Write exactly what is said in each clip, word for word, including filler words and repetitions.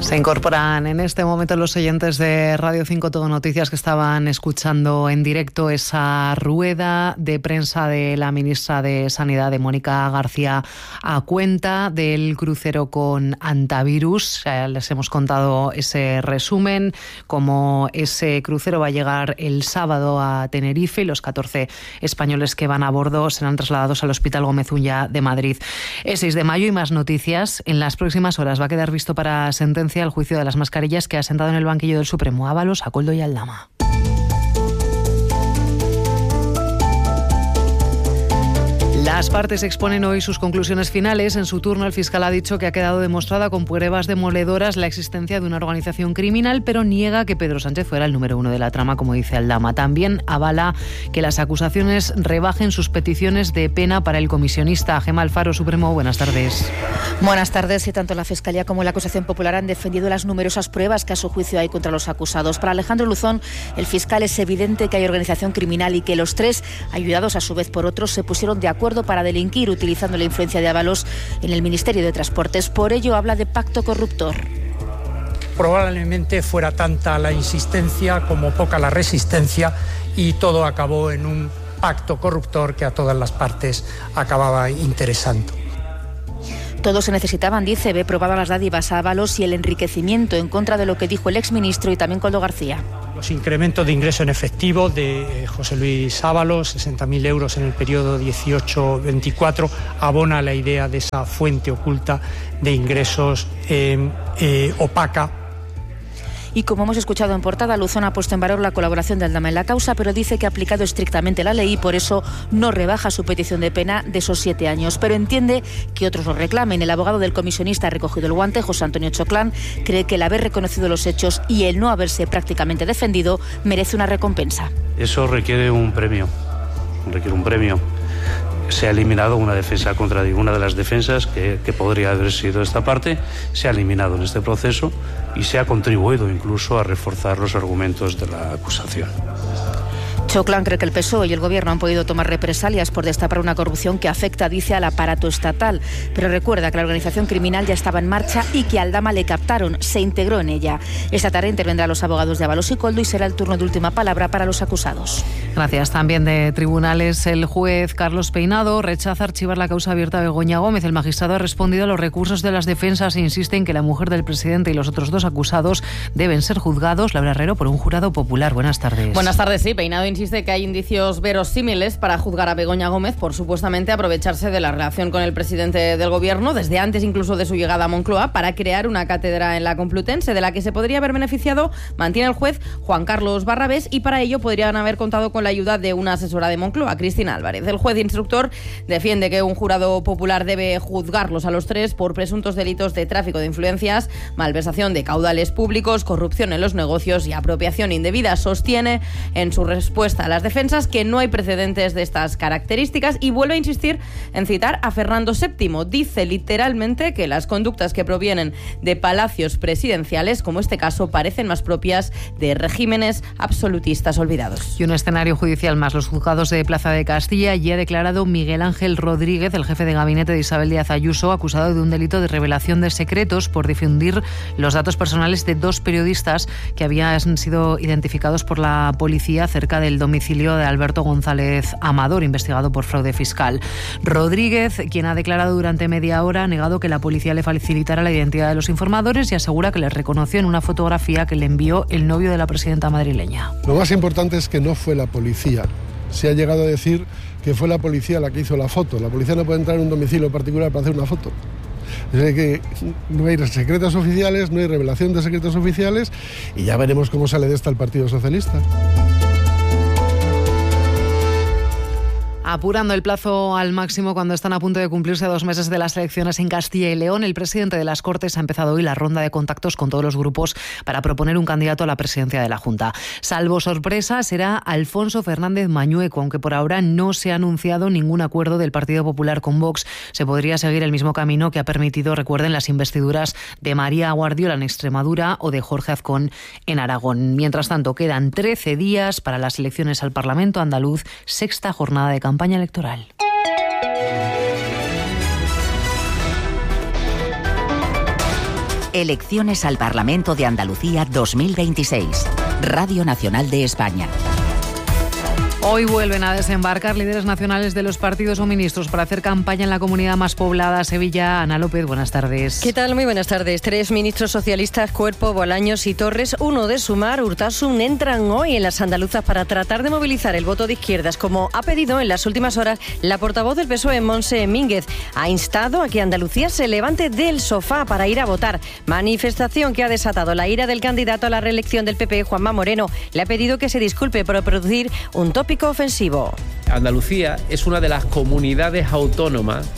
Se incorporan en este momento los oyentes de Radio cinco Todo Noticias que estaban escuchando en directo esa rueda de prensa de la ministra de Sanidad, de Mónica García, a cuenta del crucero con antivirus. Ya les hemos contado ese resumen, cómo ese crucero va a llegar el sábado a Tenerife y los catorce españoles que van a bordo serán trasladados al Hospital Gómez Ulla de Madrid. Es seis de mayo y más noticias. En las próximas horas va a quedar visto para sentencia el juicio de las mascarillas que ha sentado en el banquillo del Supremo Ábalos, Akoldo y Aldama. Las partes exponen hoy sus conclusiones finales. En su turno, el fiscal ha dicho que ha quedado demostrada con pruebas demoledoras la existencia de una organización criminal, pero niega que Pedro Sánchez fuera el número uno de la trama, como dice Aldama. También avala que las acusaciones rebajen sus peticiones de pena para el comisionista. Gemma Alfaro, Supremo, buenas tardes. Buenas tardes. Y tanto la Fiscalía como la acusación popular han defendido las numerosas pruebas que a su juicio hay contra los acusados. Para Alejandro Luzón, el fiscal, es evidente que hay organización criminal y que los tres, ayudados a su vez por otros, se pusieron de acuerdo para delinquir utilizando la influencia de Ábalos en el Ministerio de Transportes. Por ello habla de pacto corruptor. Probablemente fuera tanta la insistencia como poca la resistencia y todo acabó en un pacto corruptor que a todas las partes acababa interesando. Todos se necesitaban, dice, ve probadas las dádivas a Ábalos y el enriquecimiento, en contra de lo que dijo el exministro y también Koldo García. Los incrementos de ingreso en efectivo de José Luis Ábalos, sesenta mil euros en el periodo dieciocho veinticuatro, abona la idea de esa fuente oculta de ingresos eh, eh, opaca. Y como hemos escuchado en portada, Luzón ha puesto en valor la colaboración de Aldama en la causa, pero dice que ha aplicado estrictamente la ley y por eso no rebaja su petición de pena de esos siete años. Pero entiende que otros lo reclamen. El abogado del comisionista ha recogido el guante, José Antonio Choclán, cree que el haber reconocido los hechos y el no haberse prácticamente defendido merece una recompensa. Eso requiere un premio, requiere un premio. Se ha eliminado una defensa contra una de las defensas que, que podría haber sido esta parte, se ha eliminado en este proceso y se ha contribuido incluso a reforzar los argumentos de la acusación. Choclán cree que el P S O E y el Gobierno han podido tomar represalias por destapar una corrupción que afecta, dice, al aparato estatal. Pero recuerda que la organización criminal ya estaba en marcha y que a Aldama le captaron, se integró en ella. Esta tarde intervendrán los abogados de Ábalos y Koldo y será el turno de última palabra para los acusados. Gracias. También de tribunales, el juez Carlos Peinado rechaza archivar la causa abierta a Begoña Gómez. El magistrado ha respondido a los recursos de las defensas e insiste en que la mujer del presidente y los otros dos acusados deben ser juzgados, Laura Herrero, por un jurado popular. Buenas tardes. Buenas tardes, sí. Peinado insiste que hay indicios verosímiles para juzgar a Begoña Gómez por supuestamente aprovecharse de la relación con el presidente del Gobierno, desde antes incluso de su llegada a Moncloa, para crear una cátedra en la Complutense de la que se podría haber beneficiado, mantiene el juez Juan Carlos Barrabés, y para ello podrían haber contado con la ayuda de una asesora de Moncloa, Cristina Álvarez. El juez instructor defiende que un jurado popular debe juzgarlos a los tres por presuntos delitos de tráfico de influencias, malversación de caudales públicos, corrupción en los negocios y apropiación indebida. Sostiene en su respuesta a las defensas que no hay precedentes de estas características y vuelve a insistir en citar a Fernando séptimo. Dice literalmente que las conductas que provienen de palacios presidenciales, como este caso, parecen más propias de regímenes absolutistas olvidados. Y un escenario judicial más. Los juzgados de Plaza de Castilla ya ha declarado Miguel Ángel Rodríguez, el jefe de gabinete de Isabel Díaz Ayuso, acusado de un delito de revelación de secretos por difundir los datos personales de dos periodistas que habían sido identificados por la policía cerca del domicilio de Alberto González Amador, investigado por fraude fiscal. Rodríguez, quien ha declarado durante media hora, ha negado que la policía le facilitara la identidad de los informadores y asegura que les reconoció en una fotografía que le envió el novio de la presidenta madrileña. Lo más importante es que no fue la policía. Se ha llegado a decir que fue la policía la que hizo la foto. La policía no puede entrar en un domicilio particular para hacer una foto. Es decir, que no hay secretos oficiales, no hay revelación de secretos oficiales y ya veremos cómo sale de esta el Partido Socialista. Apurando el plazo al máximo cuando están a punto de cumplirse dos meses de las elecciones en Castilla y León, el presidente de las Cortes ha empezado hoy la ronda de contactos con todos los grupos para proponer un candidato a la presidencia de la Junta. Salvo sorpresa, será Alfonso Fernández Mañueco, aunque por ahora no se ha anunciado ningún acuerdo del Partido Popular con Vox. Se podría seguir el mismo camino que ha permitido, recuerden, las investiduras de María Guardiola en Extremadura o de Jorge Azcón en Aragón. Mientras tanto, quedan trece días para las elecciones al Parlamento andaluz, sexta jornada de campaña campaña electoral. Elecciones al Parlamento de Andalucía dos mil veintiséis. Radio Nacional de España. Hoy vuelven a desembarcar líderes nacionales de los partidos o ministros para hacer campaña en la comunidad más poblada, Sevilla. Ana López, buenas tardes. ¿Qué tal? Muy buenas tardes. Tres ministros socialistas, Cuerpo, Bolaños y Torres, uno de Sumar, Urtasun, entran hoy en las andaluzas para tratar de movilizar el voto de izquierdas, como ha pedido en las últimas horas la portavoz del P S O E, Montse Mínguez. Ha instado a que Andalucía se levante del sofá para ir a votar. Manifestación que ha desatado la ira del candidato a la reelección del P P, Juanma Moreno. Le ha pedido que se disculpe por producir un tópico ofensivo. Andalucía es una de las comunidades autónomas,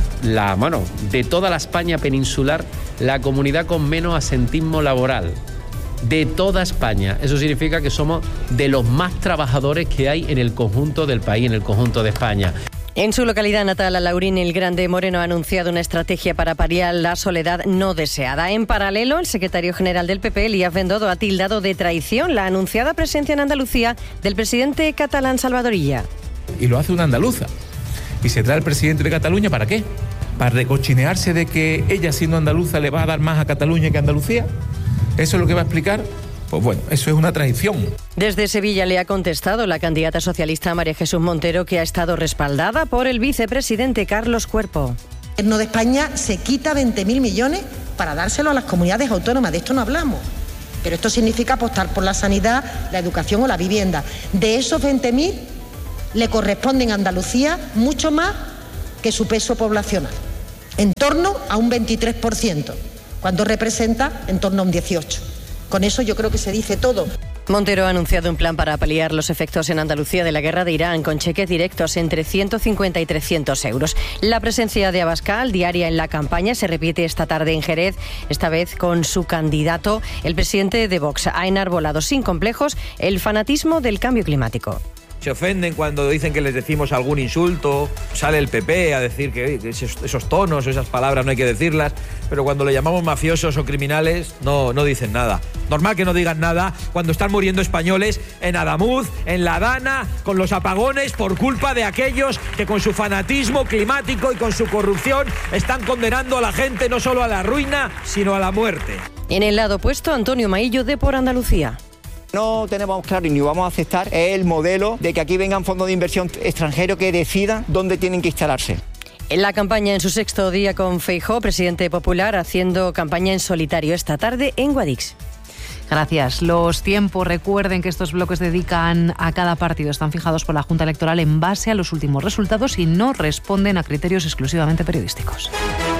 la bueno, de toda la España peninsular, la comunidad con menos asentismo laboral de toda España. Eso significa que somos de los más trabajadores que hay en el conjunto del país, en el conjunto de España. En su localidad natal, Alaurín el Grande, Moreno ha anunciado una estrategia para paliar la soledad no deseada. En paralelo, el secretario general del P P, Elías Bendodo, ha tildado de traición la anunciada presencia en Andalucía del presidente catalán Salvador Illa. Y lo hace una andaluza. ¿Y se trae el presidente de Cataluña para qué? ¿Para recochinearse de que ella, siendo andaluza, le va a dar más a Cataluña que a Andalucía? ¿Eso es lo que va a explicar? Pues bueno, eso es una traición. Desde Sevilla le ha contestado la candidata socialista María Jesús Montero, que ha estado respaldada por el vicepresidente Carlos Cuerpo. El Gobierno de España se quita veinte mil millones para dárselo a las comunidades autónomas. De esto no hablamos. Pero esto significa apostar por la sanidad, la educación o la vivienda. De esos veinte mil le corresponden a Andalucía mucho más que su peso poblacional. En torno a un veintitrés por ciento, cuando representa en torno a un dieciocho por ciento. Con eso yo creo que se dice todo. Montero ha anunciado un plan para paliar los efectos en Andalucía de la guerra de Irán, con cheques directos entre ciento cincuenta y trescientos euros. La presencia de Abascal, diaria en la campaña, se repite esta tarde en Jerez, esta vez con su candidato, el presidente de Vox. Ha enarbolado sin complejos el fanatismo del cambio climático. Se ofenden cuando dicen que les decimos algún insulto, sale el P P a decir que esos, esos tonos o esas palabras no hay que decirlas, pero cuando le llamamos mafiosos o criminales no, no dicen nada. Normal que no digan nada cuando están muriendo españoles en Adamuz, en La Dana, con los apagones por culpa de aquellos que con su fanatismo climático y con su corrupción están condenando a la gente no solo a la ruina, sino a la muerte. En el lado opuesto, Antonio Maillo de Por Andalucía. No tenemos claro y ni vamos a aceptar el modelo de que aquí vengan fondos de inversión extranjeros que decidan dónde tienen que instalarse. En la campaña, en su sexto día con Feijóo, presidente popular, haciendo campaña en solitario esta tarde en Guadix. Gracias. Los tiempos, recuerden que estos bloques dedican a cada partido, están fijados por la Junta Electoral en base a los últimos resultados y no responden a criterios exclusivamente periodísticos.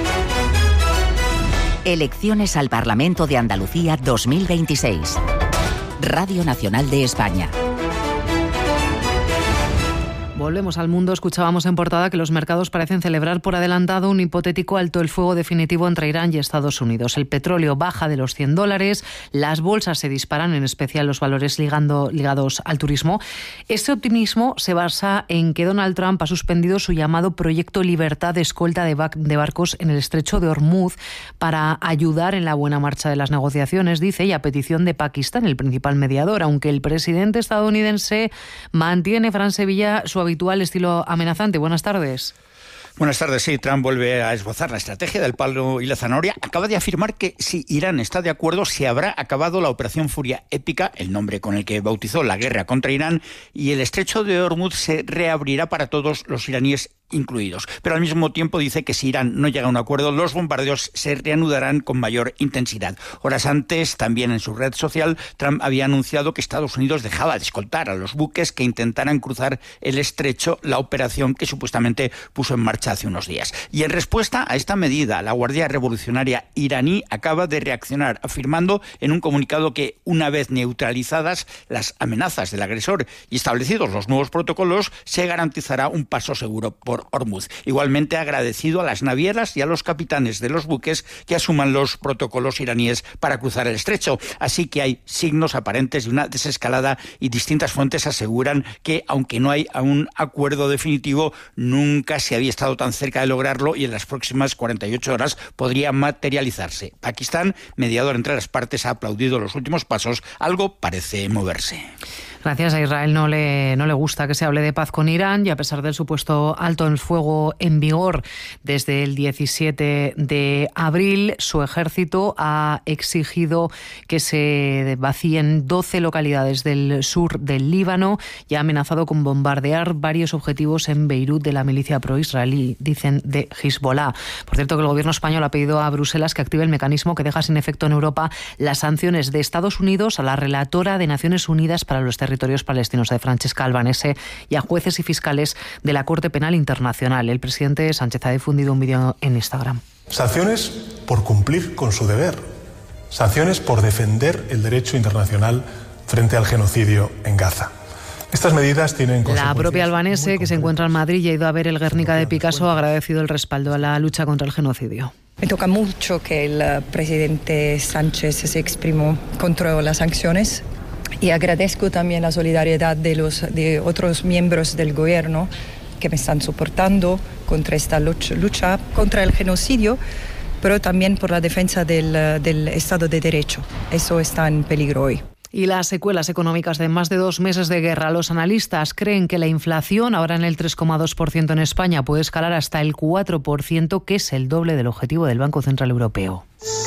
Elecciones al Parlamento de Andalucía dos mil veintiséis. Radio Nacional de España. Volvemos al mundo. Escuchábamos en portada que los mercados parecen celebrar por adelantado un hipotético alto el fuego definitivo entre Irán y Estados Unidos. El petróleo baja de los cien dólares, las bolsas se disparan, en especial los valores ligando, ligados al turismo. Este optimismo se basa en que Donald Trump ha suspendido su llamado Proyecto Libertad de escolta de, bar- de barcos en el estrecho de Hormuz para ayudar en la buena marcha de las negociaciones, dice, y a petición de Pakistán, el principal mediador, aunque el presidente estadounidense mantiene, Fran Sevilla, su habitual estilo amenazante. Buenas tardes. Buenas tardes. Sí, Trump vuelve a esbozar la estrategia del palo y la zanahoria. Acaba de afirmar que si Irán está de acuerdo, se habrá acabado la Operación Furia Épica, el nombre con el que bautizó la guerra contra Irán, y el estrecho de Hormuz se reabrirá para todos los iraníes incluidos. Pero al mismo tiempo dice que si Irán no llega a un acuerdo, los bombardeos se reanudarán con mayor intensidad. Horas antes, también en su red social, Trump había anunciado que Estados Unidos dejaba de escoltar a los buques que intentaran cruzar el estrecho, la operación que supuestamente puso en marcha hace unos días. Y en respuesta a esta medida, la Guardia Revolucionaria iraní acaba de reaccionar, afirmando en un comunicado que, una vez neutralizadas las amenazas del agresor y establecidos los nuevos protocolos, se garantizará un paso seguro por Hormuz. Igualmente ha agradecido a las navieras y a los capitanes de los buques que asuman los protocolos iraníes para cruzar el estrecho. Así que hay signos aparentes de una desescalada y distintas fuentes aseguran que, aunque no hay un acuerdo definitivo, nunca se había estado tan cerca de lograrlo y en las próximas cuarenta y ocho horas podría materializarse. Pakistán, mediador entre las partes, ha aplaudido los últimos pasos. Algo parece moverse. Gracias. A Israel no le, no le gusta que se hable de paz con Irán y a pesar del supuesto alto el fuego en vigor desde el diecisiete de abril, su ejército ha exigido que se vacíen doce localidades del sur del Líbano y ha amenazado con bombardear varios objetivos en Beirut de la milicia pro-israelí, dicen de Hezbollah. Por cierto, que el gobierno español ha pedido a Bruselas que active el mecanismo que deja sin efecto en Europa las sanciones de Estados Unidos a la relatora de Naciones Unidas para los territorios palestinos, de Francesca Albanese, y a jueces y fiscales de la Corte Penal Internacional. El presidente Sánchez ha difundido un vídeo en Instagram. Sanciones por cumplir con su deber. Sanciones por defender el derecho internacional frente al genocidio en Gaza. Estas medidas tienen consecuencias. La propia Albanese, que se encuentra en Madrid y ha ido a ver el Guernica de Picasso, ha agradecido el respaldo a la lucha contra el genocidio. Me toca mucho que el presidente Sánchez se exprimó contra las sanciones y agradezco también la solidaridad de los de otros miembros del gobierno que me están soportando contra esta lucha, lucha contra el genocidio, pero también por la defensa del, del Estado de Derecho. Eso está en peligro hoy. Y las secuelas económicas de más de dos meses de guerra. Los analistas creen que la inflación, ahora en el tres coma dos por ciento en España, puede escalar hasta el cuatro por ciento, que es el doble del objetivo del Banco Central Europeo.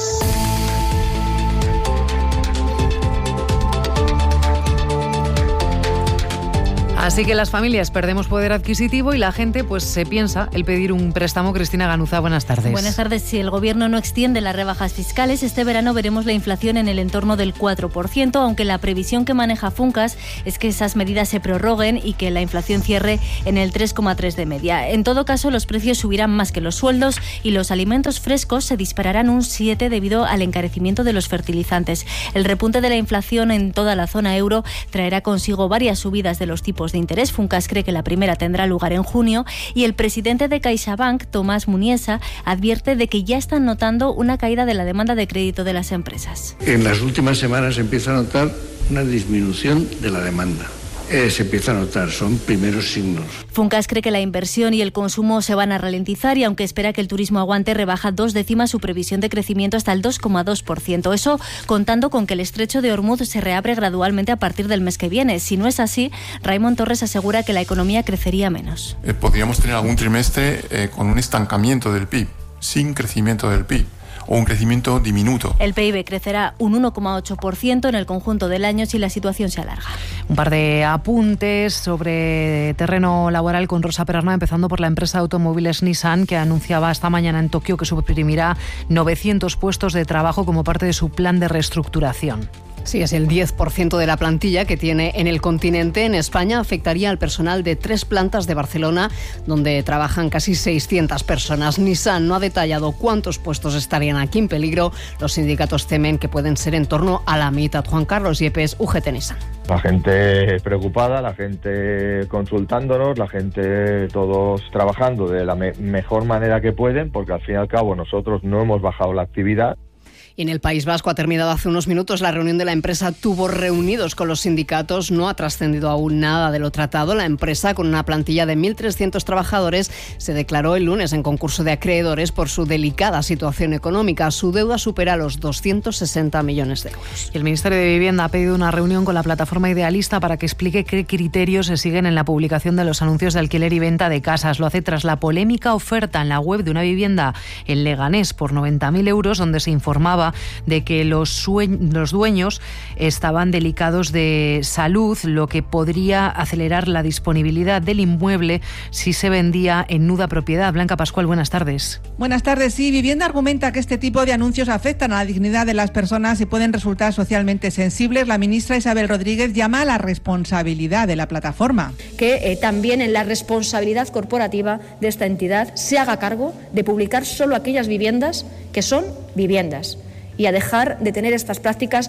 Así que las familias perdemos poder adquisitivo y la gente pues se piensa el pedir un préstamo. Cristina Ganuza, buenas tardes. Buenas tardes. Si el Gobierno no extiende las rebajas fiscales, este verano veremos la inflación en el entorno del cuatro por ciento, aunque la previsión que maneja Funcas es que esas medidas se prorroguen y que la inflación cierre en el tres coma tres de media. En todo caso, los precios subirán más que los sueldos y los alimentos frescos se dispararán un siete debido al encarecimiento de los fertilizantes. El repunte de la inflación en toda la zona euro traerá consigo varias subidas de los tipos de interés. Funcas cree que la primera tendrá lugar en junio y el presidente de CaixaBank, Tomás Muniesa, advierte de que ya están notando una caída de la demanda de crédito de las empresas. En las últimas semanas se empieza a notar una disminución de la demanda. Eh, se empieza a notar, son primeros signos. Funcas cree que la inversión y el consumo se van a ralentizar y aunque espera que el turismo aguante, rebaja dos décimas su previsión de crecimiento hasta el dos coma dos por ciento. Eso contando con que el estrecho de Hormuz se reabre gradualmente a partir del mes que viene. Si no es así, Raimon Torres asegura que la economía crecería menos. Eh, podríamos tener algún trimestre eh, con un estancamiento del P I B, sin crecimiento del P I B. O un crecimiento diminuto. El P I B crecerá un uno coma ocho por ciento en el conjunto del año si la situación se alarga. Un par de apuntes sobre terreno laboral con Rosa Perarna, empezando por la empresa de automóviles Nissan, que anunciaba esta mañana en Tokio que suprimirá novecientos puestos de trabajo como parte de su plan de reestructuración. Sí, es el diez por ciento de la plantilla que tiene en el continente. En España afectaría al personal de tres plantas de Barcelona, donde trabajan casi seiscientas personas. Nissan no ha detallado cuántos puestos estarían aquí en peligro. Los sindicatos temen que pueden ser en torno a la mitad. Juan Carlos Yepes, U G T Nissan. La gente preocupada, la gente consultándonos, la gente todos trabajando de la me- mejor manera que pueden, porque al fin y al cabo nosotros no hemos bajado la actividad. Y en el País Vasco ha terminado hace unos minutos la reunión de la empresa. Tuvo reunidos con los sindicatos. No ha trascendido aún nada de lo tratado. La empresa, con una plantilla de mil trescientos trabajadores, se declaró el lunes en concurso de acreedores por su delicada situación económica. Su deuda supera los doscientos sesenta millones de euros. El Ministerio de Vivienda ha pedido una reunión con la plataforma Idealista para que explique qué criterios se siguen en la publicación de los anuncios de alquiler y venta de casas. Lo hace tras la polémica oferta en la web de una vivienda en Leganés por noventa mil euros, donde se informaba de que los, sue- los dueños estaban delicados de salud, lo que podría acelerar la disponibilidad del inmueble si se vendía en nuda propiedad. Blanca Pascual, buenas tardes. Buenas tardes. Sí, Vivienda argumenta que este tipo de anuncios afectan a la dignidad de las personas y pueden resultar socialmente sensibles. La ministra Isabel Rodríguez llama a la responsabilidad de la plataforma. Que eh, también en la responsabilidad corporativa de esta entidad se haga cargo de publicar solo aquellas viviendas que son viviendas, y a dejar de tener estas prácticas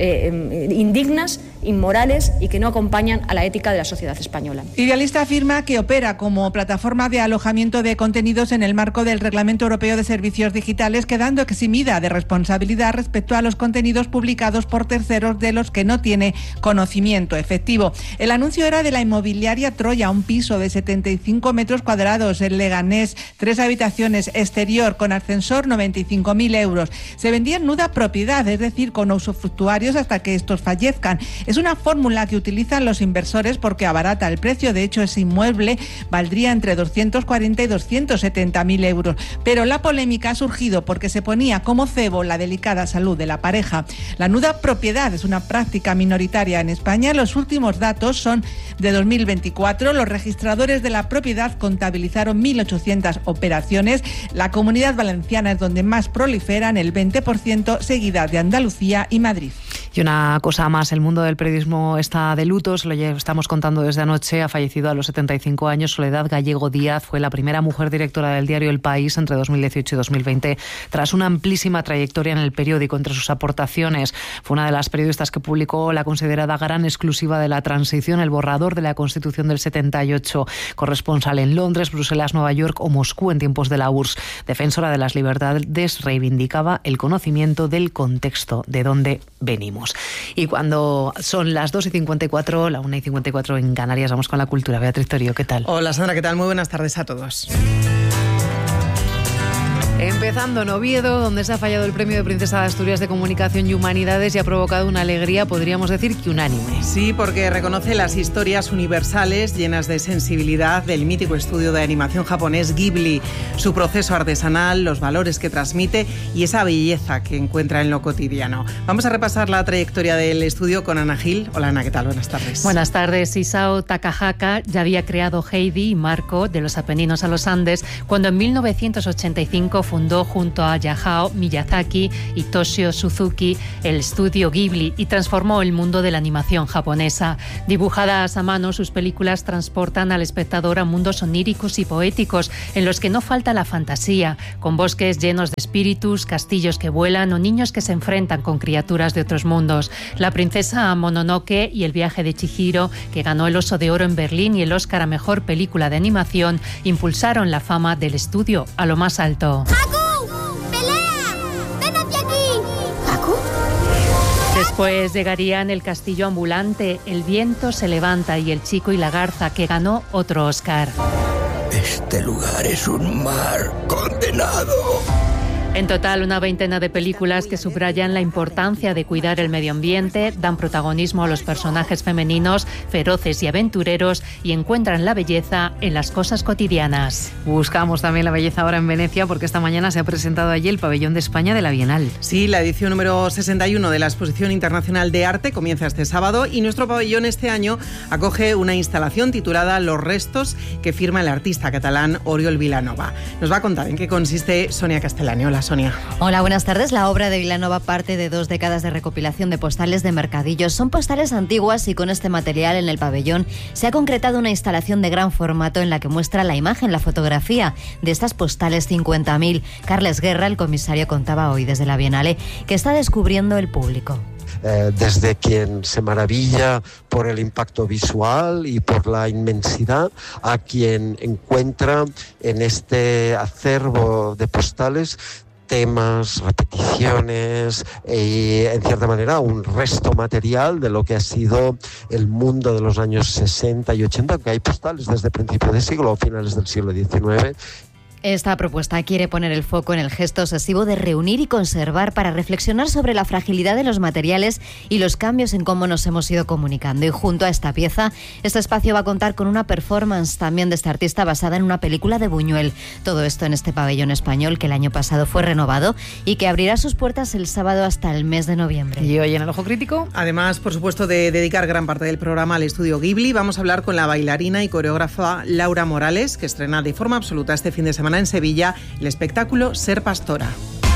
eh, indignas, inmorales y que no acompañan a la ética de la sociedad española. Idealista afirma que opera como plataforma de alojamiento de contenidos en el marco del Reglamento Europeo de Servicios Digitales, quedando eximida de responsabilidad respecto a los contenidos publicados por terceros de los que no tiene conocimiento efectivo. El anuncio era de la inmobiliaria Troya, un piso de setenta y cinco metros cuadrados en Leganés, tres habitaciones, exterior con ascensor, noventa y cinco mil euros. Se vendían nuda propiedad, es decir, con usufructuarios hasta que estos fallezcan. Es una fórmula que utilizan los inversores porque abarata el precio. De hecho, ese inmueble valdría entre doscientos cuarenta y doscientos setenta mil euros. Pero la polémica ha surgido porque se ponía como cebo la delicada salud de la pareja. La nuda propiedad es una práctica minoritaria en España. Los últimos datos son de dos mil veinticuatro. Los registradores de la propiedad contabilizaron mil ochocientas operaciones. La Comunidad Valenciana es donde más proliferan, el veinte por ciento, seguida de Andalucía y Madrid. Y una cosa más, el mundo del periodismo está de luto, se lo estamos contando desde anoche. Ha fallecido a los setenta y cinco años Soledad Gallego Díaz. Fue la primera mujer directora del diario El País entre dos mil dieciocho y dos mil veinte. Tras una amplísima trayectoria en el periódico, entre sus aportaciones, fue una de las periodistas que publicó la considerada gran exclusiva de la transición, el borrador de la Constitución del setenta y ocho. Corresponsal en Londres, Bruselas, Nueva York o Moscú en tiempos de la U R S S. Defensora de las libertades, reivindicaba el conocimiento del contexto de donde venimos. Y cuando son las dos y cincuenta y cuatro, la una y cincuenta y cuatro en Canarias, vamos con la cultura. Beatriz Torío, ¿qué tal? Hola Sandra, ¿qué tal? Muy buenas tardes a todos. Empezando en Oviedo, donde se ha fallado el premio de Princesa de Asturias de Comunicación y Humanidades y ha provocado una alegría, podríamos decir que unánime. Sí, porque reconoce las historias universales llenas de sensibilidad del mítico estudio de animación japonés Ghibli, su proceso artesanal, los valores que transmite y esa belleza que encuentra en lo cotidiano. Vamos a repasar la trayectoria del estudio con Ana Gil. Hola Ana, ¿qué tal? Buenas tardes. Buenas tardes. Isao Takahata ya había creado Heidi y Marco, de los Apeninos a los Andes, cuando en mil novecientos ochenta y cinco fundó junto a Hayao Miyazaki y Toshio Suzuki el estudio Ghibli y transformó el mundo de la animación japonesa. Dibujadas a mano, sus películas transportan al espectador a mundos oníricos y poéticos en los que no falta la fantasía, con bosques llenos de espíritus, castillos que vuelan o niños que se enfrentan con criaturas de otros mundos. La princesa Mononoke y el viaje de Chihiro, que ganó el Oso de Oro en Berlín y el Oscar a Mejor Película de Animación, impulsaron la fama del estudio a lo más alto. Después llegarían El castillo ambulante, El viento se levanta y El chico y la garza, que ganó otro Oscar. Este lugar es un mar condenado. En total, una veintena de películas que subrayan la importancia de cuidar el medio ambiente, dan protagonismo a los personajes femeninos, feroces y aventureros, y encuentran la belleza en las cosas cotidianas. Buscamos también la belleza ahora en Venecia, porque esta mañana se ha presentado allí el pabellón de España de la Bienal. Sí, la edición número sesenta y uno de la Exposición Internacional de Arte comienza este sábado y nuestro pabellón este año acoge una instalación titulada Los restos, que firma el artista catalán Oriol Vilanova. Nos va a contar en qué consiste Sonia Castellani. Hola, Sonia. Hola, buenas tardes. La obra de Vilanova parte de dos décadas de recopilación de postales de mercadillos. Son postales antiguas y con este material en el pabellón se ha concretado una instalación de gran formato en la que muestra la imagen, la fotografía de estas postales cincuenta mil. Carles Guerra, el comisario, contaba hoy desde la Bienal que está descubriendo el público. Eh, desde quien se maravilla por el impacto visual y por la inmensidad, a quien encuentra en este acervo de postales temas, repeticiones y, en cierta manera, un resto material de lo que ha sido el mundo de los años sesenta y ochenta, que hay postales desde principios de siglo o finales del siglo diecinueve. Esta propuesta quiere poner el foco en el gesto obsesivo de reunir y conservar para reflexionar sobre la fragilidad de los materiales y los cambios en cómo nos hemos ido comunicando. Y junto a esta pieza, este espacio va a contar con una performance también de este artista basada en una película de Buñuel. Todo esto en este pabellón español que el año pasado fue renovado y que abrirá sus puertas el sábado hasta el mes de noviembre. ¿Y hoy en el Ojo Crítico? Además, por supuesto, de dedicar gran parte del programa al estudio Ghibli, vamos a hablar con la bailarina y coreógrafa Laura Morales, que estrena de forma absoluta este fin de semana en Sevilla el espectáculo Ser Pastora.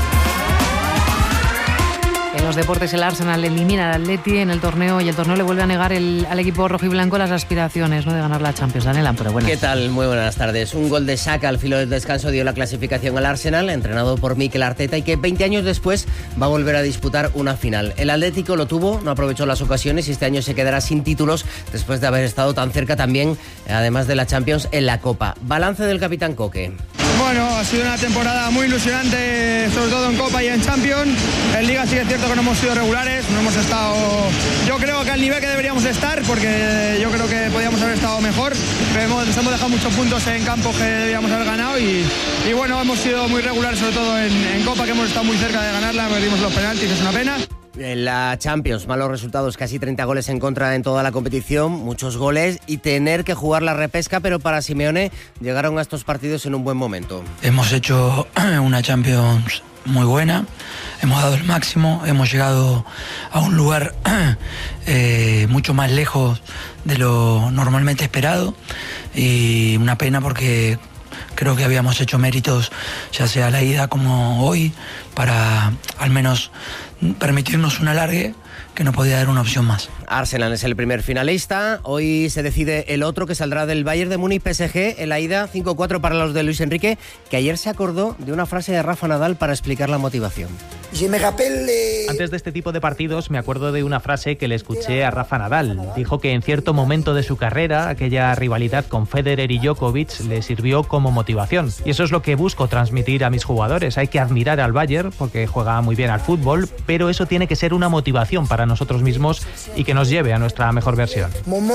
En los deportes, el Arsenal elimina al Atleti en el torneo y el torneo le vuelve a negar el, al equipo rojiblanco las aspiraciones, ¿no?, de ganar la Champions. Daniela, pero bueno. ¿Qué tal? Muy buenas tardes. Un gol de Saka al filo del descanso dio la clasificación al Arsenal, entrenado por Mikel Arteta, y que veinte años después va a volver a disputar una final. El Atlético lo tuvo, no aprovechó las ocasiones y este año se quedará sin títulos después de haber estado tan cerca también, además de la Champions, en la Copa. Balance del capitán Coque. Bueno, ha sido una temporada muy ilusionante, sobre todo en Copa y en Champions. En Liga sí que es cierto que no hemos sido regulares, no hemos estado, yo creo que al nivel que deberíamos estar, porque yo creo que podíamos haber estado mejor, pero hemos, nos hemos dejado muchos puntos en campos que debíamos haber ganado y, y bueno, hemos sido muy regulares, sobre todo en, en Copa, que hemos estado muy cerca de ganarla, perdimos los penaltis, es una pena. En la Champions, malos resultados, casi treinta goles en contra en toda la competición, muchos goles y tener que jugar la repesca, pero para Simeone llegaron a estos partidos en un buen momento. Hemos hecho una Champions muy buena, hemos dado el máximo, hemos llegado a un lugar eh, mucho más lejos de lo normalmente esperado y una pena porque creo que habíamos hecho méritos, ya sea la ida como hoy, para al menos permitirnos un alargue que no podía dar una opción más. Arsenal es el primer finalista. Hoy se decide el otro, que saldrá del Bayern de Múnich P S G. En la ida cinco cuatro para los de Luis Enrique, que ayer se acordó de una frase de Rafa Nadal para explicar la motivación. Antes de este tipo de partidos me acuerdo de una frase que le escuché a Rafa Nadal. Dijo que en cierto momento de su carrera aquella rivalidad con Federer y Djokovic le sirvió como motivación. Y eso es lo que busco transmitir a mis jugadores. Hay que admirar al Bayern porque juega muy bien al fútbol, pero eso tiene que ser una motivación para nosotros mismos y que nos lleve a nuestra mejor versión.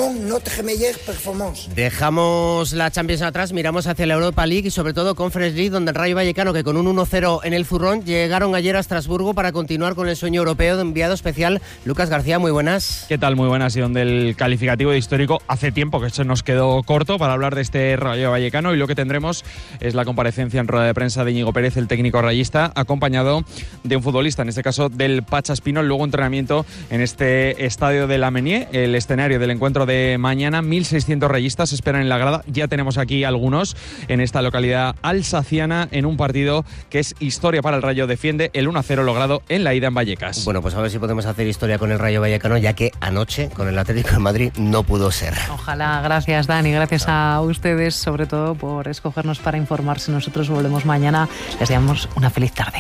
Dejamos la Champions atrás, miramos hacia la Europa League y sobre todo Conference League, donde el Rayo Vallecano, que con un uno cero en el zurrón, llegaron ayer a Estrasburgo para continuar con el sueño europeo. De enviado especial Lucas García, muy buenas. ¿Qué tal? Muy buenas. Y donde el calificativo de histórico hace tiempo que se nos quedó corto para hablar de este Rayo Vallecano, y lo que tendremos es la comparecencia en rueda de prensa de Íñigo Pérez, el técnico rayista, acompañado de un futbolista, en este caso del Pacha Espino. Luego entrenamiento en este estadio de la Menier, el escenario del encuentro de mañana. mil seiscientos rayistas esperan en la grada. Ya tenemos aquí algunos en esta localidad alsaciana, en un partido que es historia para el Rayo. Defiende el uno a cero logrado en la ida en Vallecas. Bueno, pues a ver si podemos hacer historia con el Rayo Vallecano, ya que anoche con el Atlético de Madrid no pudo ser. Ojalá. Gracias, Dani. Gracias a ustedes, sobre todo, por escogernos para informarse. Nosotros volvemos mañana. Les deseamos una feliz tarde.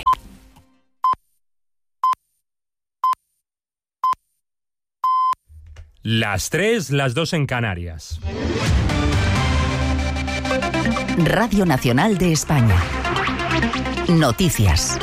Las tres, las dos en Canarias. Radio Nacional de España. Noticias.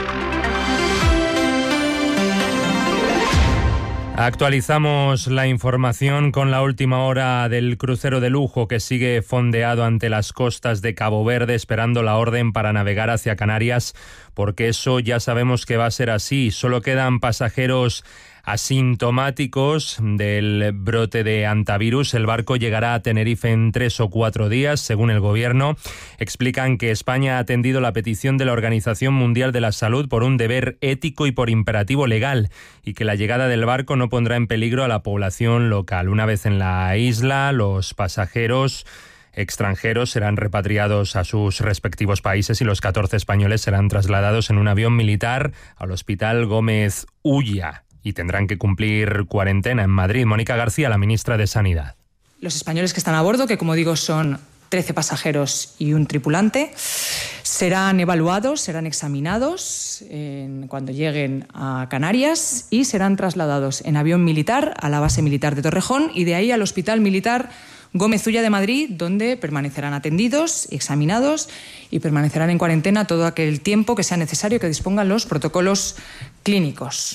Actualizamos la información con la última hora del crucero de lujo que sigue fondeado ante las costas de Cabo Verde, esperando la orden para navegar hacia Canarias, porque eso ya sabemos que va a ser así. Solo quedan pasajeros asintomáticos del brote de hantavirus. El barco llegará a Tenerife en tres o cuatro días, según el gobierno. Explican que España ha atendido la petición de la Organización Mundial de la Salud por un deber ético y por imperativo legal, y que la llegada del barco no pondrá en peligro a la población local. Una vez en la isla, los pasajeros extranjeros serán repatriados a sus respectivos países y los catorce españoles serán trasladados en un avión militar al Hospital Gómez Ulla y tendrán que cumplir cuarentena en Madrid. Mónica García, la ministra de Sanidad. Los españoles que están a bordo, que como digo son trece pasajeros y un tripulante, serán evaluados, serán examinados en, cuando lleguen a Canarias, y serán trasladados en avión militar a la base militar de Torrejón y de ahí al Hospital Militar Gómez Ulla de Madrid, donde permanecerán atendidos, examinados y permanecerán en cuarentena todo aquel tiempo que sea necesario, que dispongan los protocolos clínicos.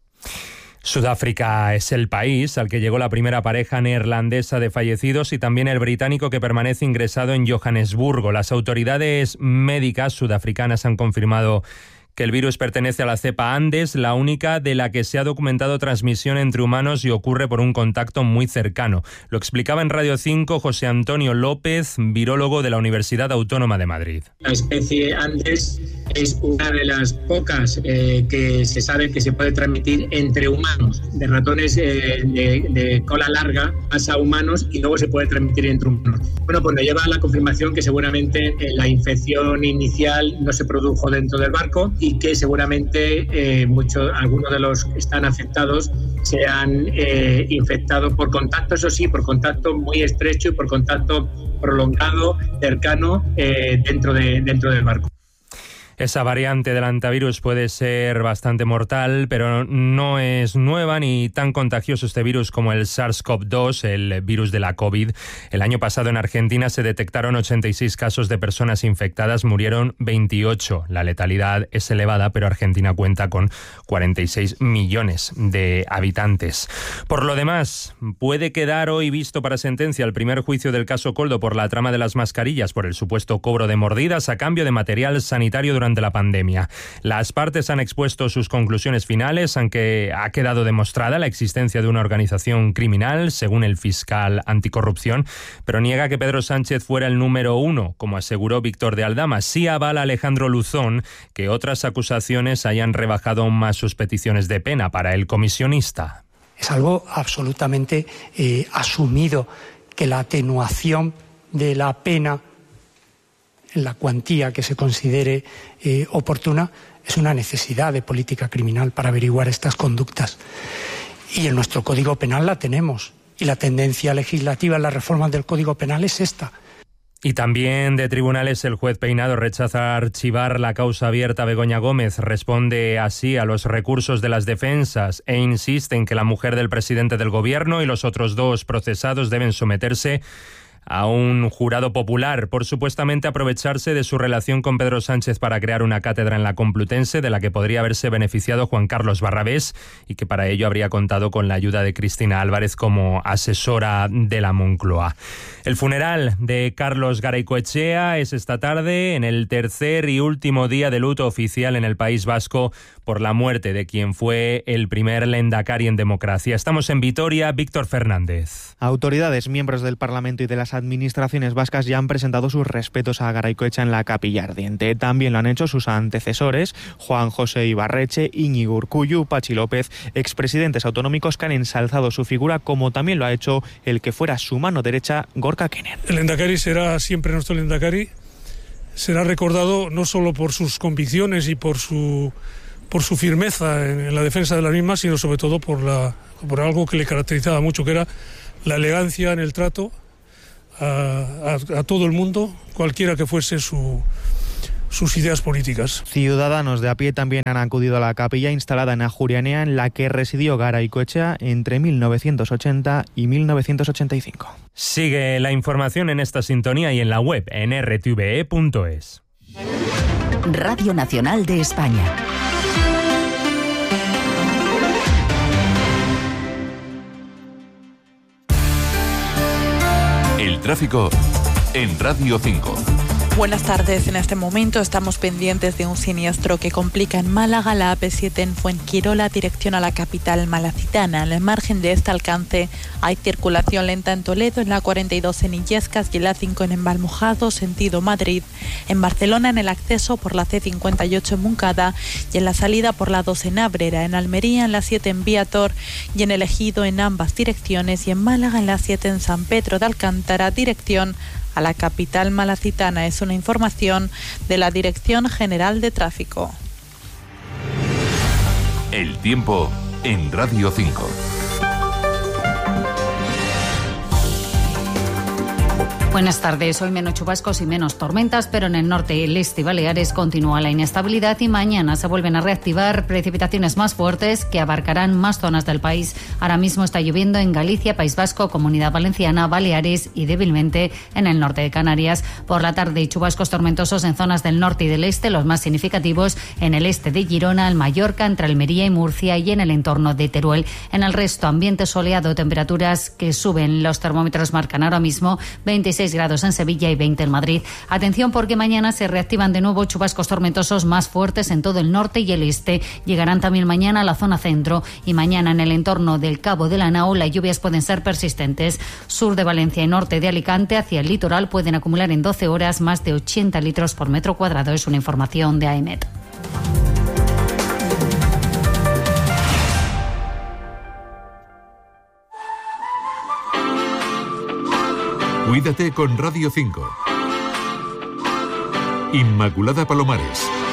Sudáfrica es el país al que llegó la primera pareja neerlandesa de fallecidos y también el británico que permanece ingresado en Johannesburgo. Las autoridades médicas sudafricanas han confirmado que el virus pertenece a la cepa Andes, la única de la que se ha documentado transmisión entre humanos y ocurre por un contacto muy cercano. Lo explicaba en Radio cinco José Antonio López, virólogo de la Universidad Autónoma de Madrid. La especie Andes es una de las pocas eh, que se sabe que se puede transmitir entre humanos, de ratones eh, de, de cola larga pasa a humanos y luego se puede transmitir entre humanos. Bueno, pues nos lleva a la confirmación que seguramente eh, la infección inicial no se produjo dentro del barco y que seguramente eh, muchos, algunos de los que están afectados se han eh, infectado por contacto, eso sí, por contacto muy estrecho y por contacto prolongado, cercano, eh, dentro, de, dentro del barco. Esa variante del hantavirus puede ser bastante mortal, pero no es nueva ni tan contagioso este virus como el SARS-CoV dos, el virus de la COVID. El año pasado en Argentina se detectaron ochenta y seis casos de personas infectadas, murieron veintiocho. La letalidad es elevada, pero Argentina cuenta con cuarenta y seis millones de habitantes. Por lo demás, puede quedar hoy visto para sentencia el primer juicio del caso Koldo por la trama de las mascarillas, por el supuesto cobro de mordidas a cambio de material sanitario durante durante la pandemia. Las partes han expuesto sus conclusiones finales, aunque ha quedado demostrada la existencia de una organización criminal, según el fiscal anticorrupción, pero niega que Pedro Sánchez fuera el número uno, como aseguró Víctor de Aldama. Sí avala Alejandro Luzón que otras acusaciones hayan rebajado aún más sus peticiones de pena para el comisionista. Es algo absolutamente eh, asumido, que la atenuación de la pena en la cuantía que se considere eh, oportuna es una necesidad de política criminal para averiguar estas conductas. Y en nuestro Código Penal la tenemos. Y la tendencia legislativa en la reforma del Código Penal es esta. Y también de tribunales, el juez Peinado rechaza archivar la causa abierta a Begoña Gómez. Responde así a los recursos de las defensas e insiste en que la mujer del presidente del Gobierno y los otros dos procesados deben someterse a un jurado popular por supuestamente aprovecharse de su relación con Pedro Sánchez para crear una cátedra en la Complutense de la que podría haberse beneficiado Juan Carlos Barrabés y que para ello habría contado con la ayuda de Cristina Álvarez como asesora de la Moncloa. El funeral de Carlos Garaycoechea es esta tarde, en el tercer y último día de luto oficial en el País Vasco por la muerte de quien fue el primer lehendakari en democracia. Estamos en Vitoria, Víctor Fernández. Autoridades, miembros del Parlamento y de las administraciones vascas ya han presentado sus respetos a Garaycoechea en la Capilla Ardiente. También lo han hecho sus antecesores, Juan José Ibarreche, Íñigo Urkullu, Patxi López, expresidentes autonómicos que han ensalzado su figura, como también lo ha hecho el que fuera su mano derecha, Gorka Knell. El lehendakari será siempre nuestro lehendakari. Será recordado no solo por sus convicciones y por su por su firmeza en, en la defensa de la misma, sino sobre todo por la por algo que le caracterizaba mucho, que era la elegancia en el trato a, a, a todo el mundo, cualquiera que fuese su sus ideas políticas. Ciudadanos de a pie también han acudido a la capilla instalada en Ajurianea, en la que residió Garaycoechea entre mil novecientos ochenta y mil novecientos ochenta y cinco. Sigue la información en esta sintonía y en la web en r t v e punto es. Radio Nacional de España. El tráfico en Radio cinco. Buenas tardes. En este momento estamos pendientes de un siniestro que complica en Málaga la A P siete en Fuengirola, dirección a la capital malacitana. En el margen de este alcance hay circulación lenta en Toledo, en la cuarenta y dos en Illescas y en la cinco en Embalmojado, sentido Madrid. En Barcelona, en el acceso por la C cincuenta y ocho en Moncada y en la salida por la dos en Ábrera. En Almería, en la siete en Viator y en el Ejido en ambas direcciones. Y en Málaga, en la siete en San Pedro de Alcántara, dirección a la capital malacitana. Es una información de la Dirección General de Tráfico. El tiempo en Radio cinco. Buenas tardes. Hoy menos chubascos y menos tormentas, pero en el norte, el este y Baleares continúa la inestabilidad y mañana se vuelven a reactivar precipitaciones más fuertes que abarcarán más zonas del país. Ahora mismo está lloviendo en Galicia, País Vasco, Comunidad Valenciana, Baleares y débilmente en el norte de Canarias. Por la tarde, chubascos tormentosos en zonas del norte y del este, los más significativos en el este de Girona, en Mallorca, entre Almería y Murcia y en el entorno de Teruel. En el resto, ambiente soleado, temperaturas que suben. Los termómetros marcan ahora mismo veintiséis grados en Sevilla y veinte en Madrid. Atención, porque mañana se reactivan de nuevo chubascos tormentosos más fuertes en todo el norte y el este. Llegarán también mañana a la zona centro y mañana en el entorno del Cabo de la Nao las lluvias pueden ser persistentes. Sur de Valencia y norte de Alicante hacia el litoral pueden acumular en doce horas más de ochenta litros por metro cuadrado. Es una información de AEMET. Cuídate con Radio cinco. Inmaculada Palomares.